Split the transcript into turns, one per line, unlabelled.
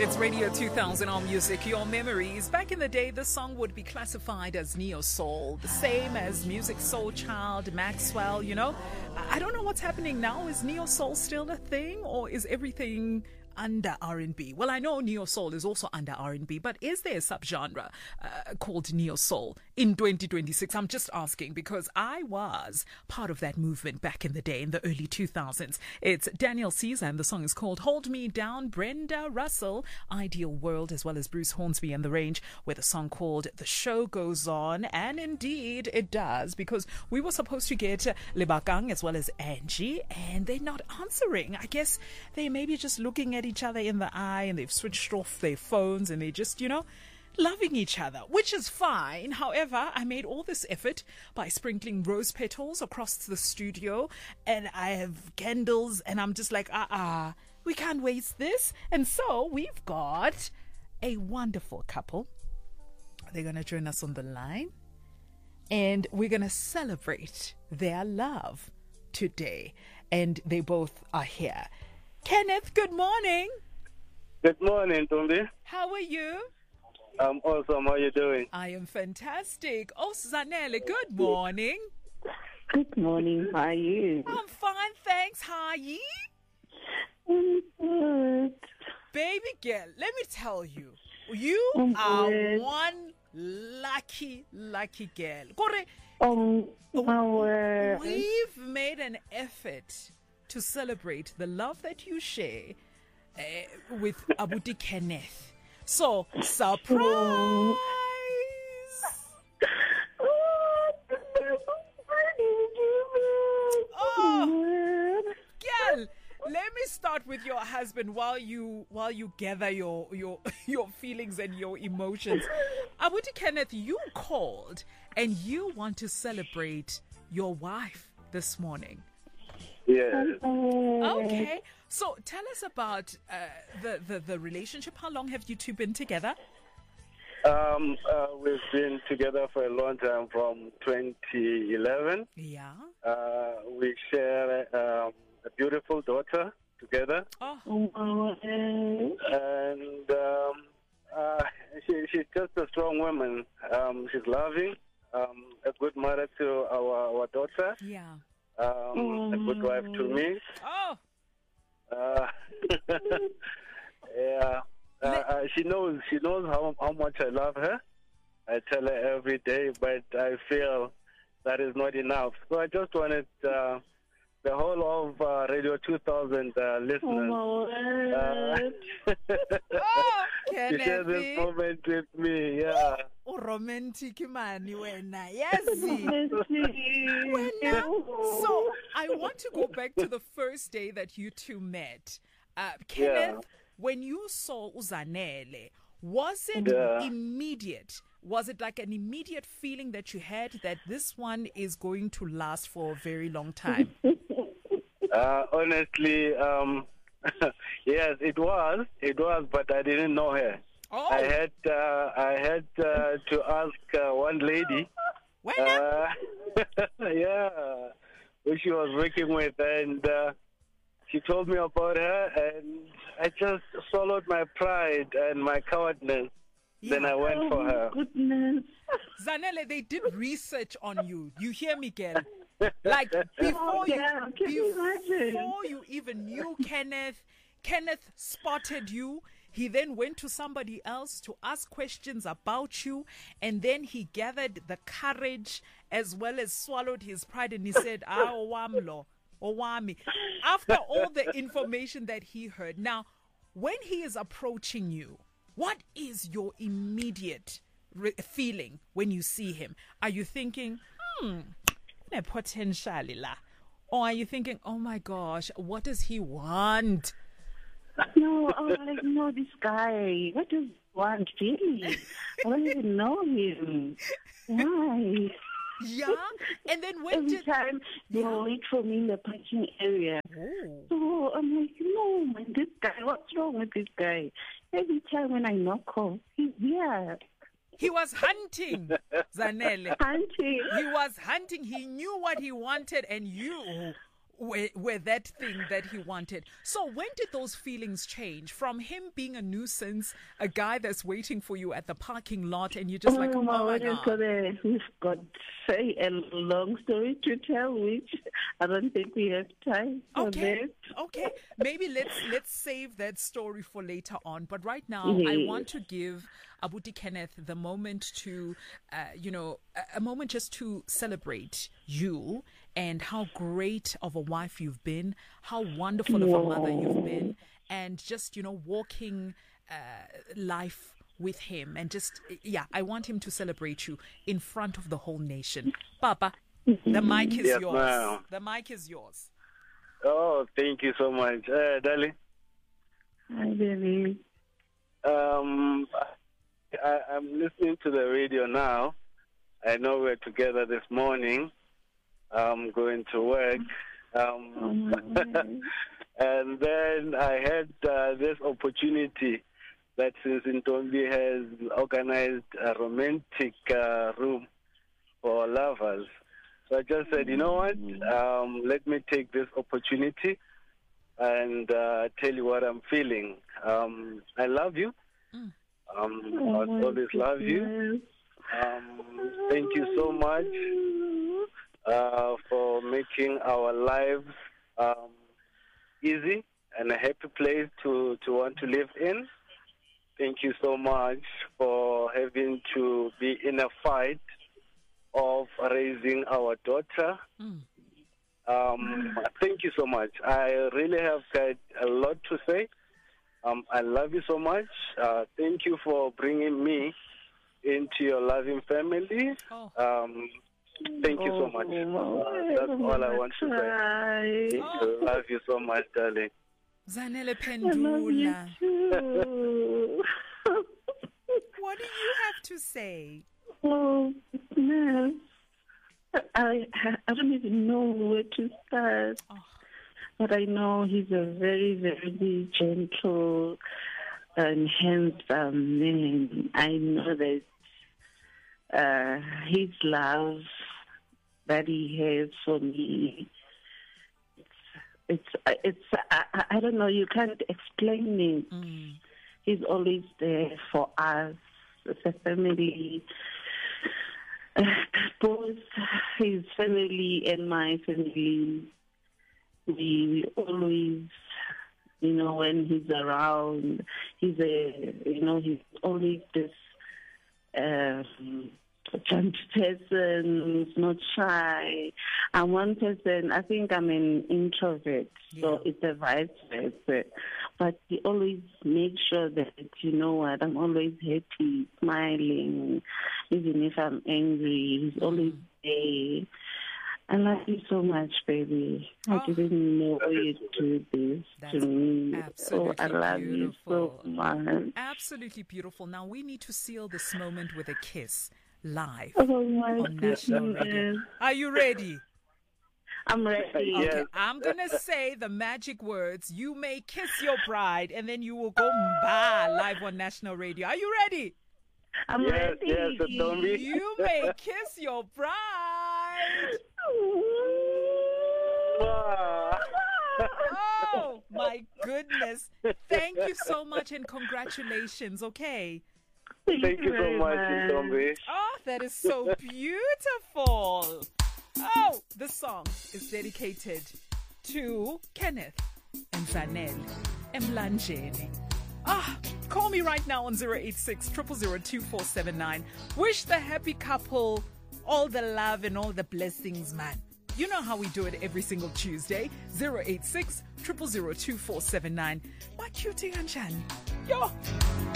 It's Radio 2000 All Music, Your Memories. Back in the day, this song would be classified as neo-soul, the same as Musiq Soulchild, Maxwell, you know. I don't know what's happening now. Is neo-soul still a thing, or is everything under R&B? Well, I know neo-soul is also under R&B, but is there a subgenre called neo-soul in 2026? I'm just asking because I was part of that movement back in the day, in the early 2000s. It's Daniel Caesar, and the song is called Hold Me Down. Brenda Russell, Ideal World, as well as Bruce Hornsby and The Range, with a song called The Show Goes On. And indeed, it does, because we were supposed to get Lebakang as well as Angie, and they're not answering. I guess they may be just looking at each other in the eye, and they've switched off their phones, and they're just, loving each other, which is fine. However, I made all this effort by sprinkling rose petals across the studio, and I have candles, and I'm just like, we can't waste this. And so we've got a wonderful couple. They're going to join us on the line, and we're going to celebrate their love today, and they both are here. Kenneth, good morning.
Good morning, Tumbi.
How are you?
I'm awesome. How are you doing?
I am fantastic. Oh, Zanele, good morning.
Good morning. How are you?
I'm fine, thanks. How are you?
I'm good.
Baby girl, let me tell you, you are one lucky girl.
My word.
We've made an effort to celebrate the love that you share with Abuti Kenneth. So, surprise! Oh, girl, let me start with your husband while you gather your feelings and your emotions. Abuti Kenneth, you called and you want to celebrate your wife this morning.
Yeah.
Okay. So tell us about the relationship. How long have you two been together?
We've been together for a long time, from 2011.
Yeah.
We share a beautiful daughter together.
Oh.
And she's just a strong woman. She's loving, a good mother to our daughter.
Yeah.
A good wife to me.
Oh.
Yeah. She knows how much I love her. I tell her every day, but I feel that is not enough. So I just wanted the whole of Radio 2000 listeners to share this moment with me. Yeah.
Oh, romantic man, yes. So I want to go back to the first day that you two met. Kenneth, when you saw Uzanele, was it immediate? Was it like an immediate feeling that you had that this one is going to last for a very long time?
Honestly, yes, it was, but I didn't know her.
Oh.
I had to ask one lady. Yeah, who she was working with, and she told me about her, and I just swallowed my pride and my cowardness. Yeah. Then I went for her.
Goodness.
Zanele, they did research on you. You hear me, girl? Like before you even knew Kenneth spotted you. He then went to somebody else to ask questions about you, and then he gathered the courage as well as swallowed his pride, and he said, Owamlo, Owami. After all the information that he heard, now, when he is approaching you, what is your immediate feeling when you see him? Are you thinking, potential la? Or are you thinking, oh my gosh, what does he want?
No, I was like, no, this guy, what does he want, really? I don't even know him. Why?
Yeah? And then when
Every time they wait for me in the parking area.
Oh.
So I'm like, no, man, this guy, what's wrong with this guy? Every time when I knock off, he's here.
He was hunting, Zanele.
Hunting.
He was hunting. He knew what he wanted, and you, were that thing that he wanted. So when did those feelings change from him being a nuisance, a guy that's waiting for you at the parking lot, and you're just like, oh my God.
We've got say a long story to tell, which I don't think we have time for that.
Okay. Maybe let's save that story for later on. But right now, I want to give Abuti Kenneth the moment to, a moment just to celebrate you and how great of a wife you've been, how wonderful of a mother you've been, and just, walking life with him. And just, I want him to celebrate you in front of the whole nation. Papa, the mic is yours. Ma'am. The mic is yours.
Oh, thank you so much. Darling.
Hi, baby.
I'm listening to the radio now. I know we're together this morning. I'm going to work. And then I had this opportunity that since Ntombi has organized a romantic room for lovers. So I just said, you know what, let me take this opportunity and tell you what I'm feeling. I love you. I'll always love you. Thank you so much for making our lives easy and a happy place to want to live in. Thank you so much for having to be in a fight of raising our daughter. Thank you so much. I really have got a lot to say. I love you so much. Thank you for bringing me into your loving family. Thank you so much. That's all I want to say. I love you so much, darling.
Zanele Pendula. What do you have to say?
Oh, goodness. I don't even know where to start. But I know he's a very, very gentle and handsome man. I know that his love that he has for me, I don't know, you can't explain it. He's always there for us as a family. Both his family and my family, we always, when he's around, he's always this gentle person who's not shy. I'm one person, I think I'm an introvert, so it's a vice versa. But he always makes sure that, I'm always happy, smiling, even if I'm angry. He's always there. I love you so much, baby. I didn't know you'd do this to me.
Absolutely
I love
beautiful.
you so much.
Absolutely beautiful. Now we need to seal this moment with a kiss live
on
National Radio. Are you ready?
I'm ready.
Okay,
Yes.
I'm going to say the magic words. You may kiss your bride, and then you will go mba live on National Radio. Are you ready?
I'm ready.
Yes, Ntombi.
You may kiss your bride. Oh, my goodness. Thank you so much and congratulations, okay?
Thank you so much, Ntombi.
Oh, that is so beautiful. Oh, the song is dedicated to Kenneth and Zanele Emlanjeni. Call me right now on 086 000 2479. Wish the happy couple all the love and all the blessings, man. You know how we do it every single Tuesday. 086 000 2479. What cutie, Anshan? Yo!